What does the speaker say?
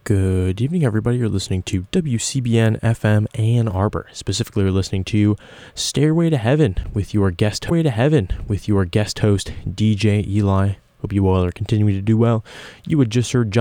Good evening, everybody. You're listening to WCBN FM Ann Arbor. Specifically, you're listening to Stairway to Heaven with your guest host, DJ Eli. Hope you all are continuing to do well. You had just heard John